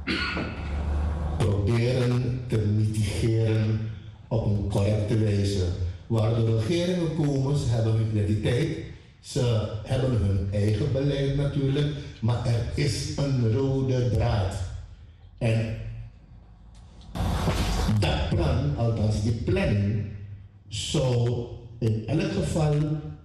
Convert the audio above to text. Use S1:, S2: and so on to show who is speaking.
S1: proberen te mitigeren op een correcte wijze. Waar de regeringen komen, ze hebben hun identiteit, ze hebben hun eigen beleid natuurlijk, maar er is een rode draad. En dat plan, althans die planning, zou in elk geval